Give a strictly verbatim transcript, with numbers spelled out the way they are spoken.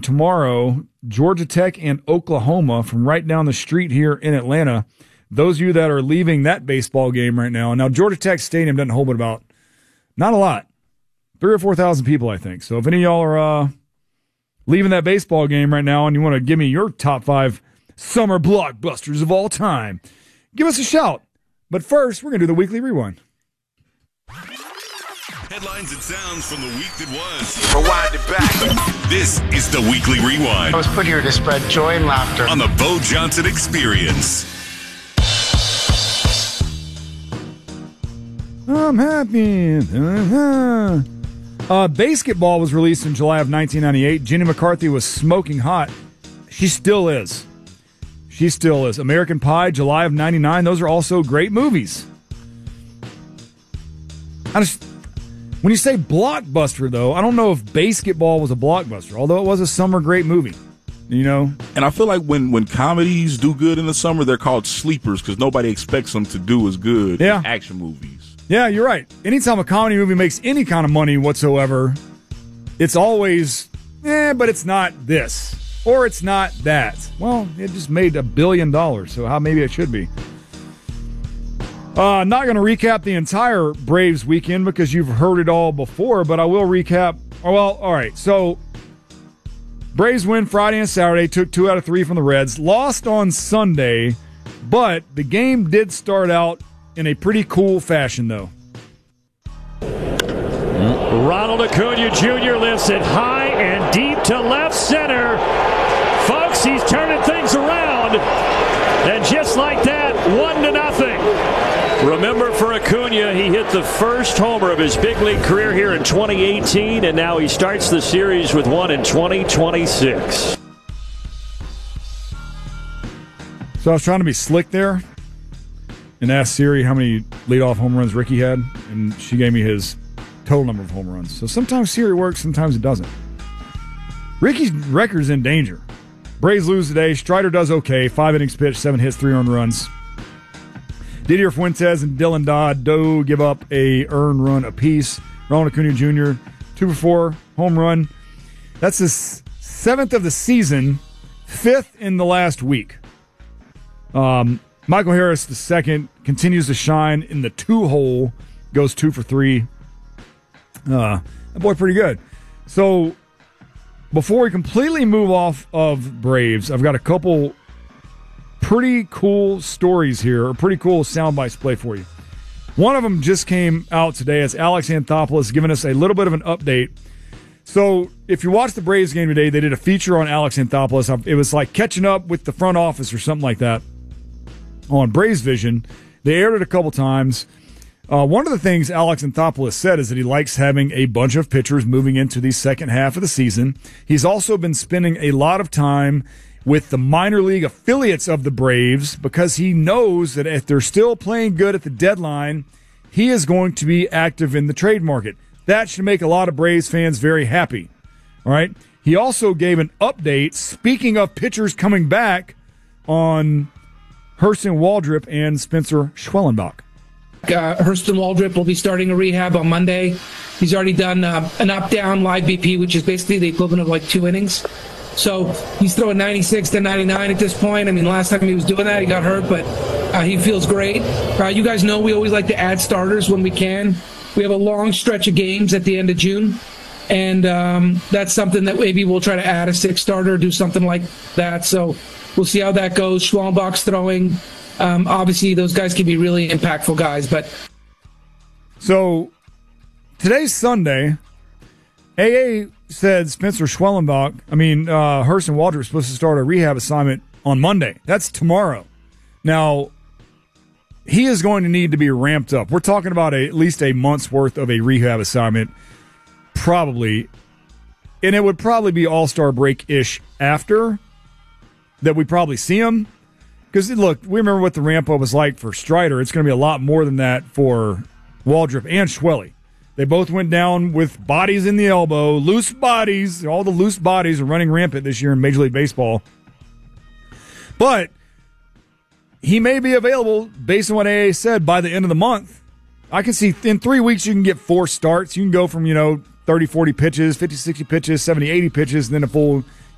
tomorrow, Georgia Tech and Oklahoma from right down the street here in Atlanta. Those of you that are leaving that baseball game right now. Now, Georgia Tech Stadium doesn't hold but about, not a lot, three or four thousand people, I think. So if any of y'all are uh, leaving that baseball game right now and you want to give me your top five summer blockbusters of all time, give us a shout. But first, we're going to do the Weekly Rewind. Headlines and sounds from the week that was. Rewind it back. This is the Weekly Rewind. I was put here to spread joy and laughter on the Bo Johnson Experience. I'm happy. Uh-huh. Uh, Basketball was released in July of nineteen ninety-eight. Jenny McCarthy was smoking hot. She still is. She still is. American Pie, July of ninety-nine. Those are also great movies. I just, when you say blockbuster, though, I don't know if Basketball was a blockbuster, although it was a summer great movie. You know? And I feel like when, when comedies do good in the summer, they're called sleepers because nobody expects them to do as good yeah. as action movies. Yeah, you're right. Anytime a comedy movie makes any kind of money whatsoever, it's always, eh, but it's not this. Or it's not that. Well, it just made a billion dollars, so how maybe it should be. Uh, not going to recap the entire Braves weekend because you've heard it all before, but I will recap. Oh, well, all right. So, Braves win Friday and Saturday, took two out of three from the Reds, lost on Sunday, but the game did start out in a pretty cool fashion, though. Ronald Acuna Junior lifts it high and deep to left center. Folks, he's turning things around. And just like that, one to nothing. Remember, for Acuna, he hit the first homer of his big league career here in twenty eighteen, and now he starts the series with one in twenty twenty-six. So I was trying to be slick there and asked Siri how many leadoff home runs Ricky had, and she gave me his total number of home runs. So sometimes Siri works, sometimes it doesn't. Ricky's record's in danger. Braves lose today. Strider does okay. Five innings pitched, seven hits, three earned runs. Didier Fuentes and Dylan Dodd do give up a earned run apiece. Ronald Acuna Junior, two for four, home run. That's his seventh of the season, fifth in the last week. Um, Michael Harris, the second, continues to shine in the two-hole, goes two for three. Uh, that boy pretty good. So before we completely move off of Braves, I've got a couple pretty cool stories here, or pretty cool sound bites to play for you. One of them just came out today as Alex Anthopoulos giving us a little bit of an update. So if you watched the Braves game today, they did a feature on Alex Anthopoulos. It was like catching up with the front office or something like that on Braves Vision. They aired it a couple times. Uh, one of the things Alex Anthopoulos said is that he likes having a bunch of pitchers moving into the second half of the season. He's also been spending a lot of time with the minor league affiliates of the Braves because he knows that if they're still playing good at the deadline, he is going to be active in the trade market. That should make a lot of Braves fans very happy. All right. He also gave an update, speaking of pitchers coming back, on Hurston Waldrep and Spencer Schwellenbach. Uh, Hurston Waldrep will be starting a rehab on Monday. He's already done uh, an up-down live B P, which is basically the equivalent of like two innings. So he's throwing ninety-six to ninety-nine at this point. I mean, last time he was doing that, he got hurt, but uh, he feels great. Uh, you guys know we always like to add starters when we can. We have a long stretch of games at the end of June, and um, that's something that maybe we'll try to add a sixth starter, do something like that. So we'll see how that goes. Schwellenbach's throwing. Um, obviously, those guys can be really impactful guys. But so today's Sunday. A A said Spencer Schwellenbach, I mean, uh, Hurston Waldrep is supposed to start a rehab assignment on Monday. That's tomorrow. Now, he is going to need to be ramped up. We're talking about a, at least a month's worth of a rehab assignment, probably. And it would probably be All-Star break-ish after that we probably see him. Because, look, we remember what the ramp-up was like for Strider. It's going to be a lot more than that for Waldrep and Schwelly. They both went down with bodies in the elbow, loose bodies. All the loose bodies are running rampant this year in Major League Baseball. But he may be available, based on what A A said, by the end of the month. I can see in three weeks you can get four starts. You can go from, you know, thirty, forty pitches, fifty, sixty pitches, seventy, eighty pitches, and then a full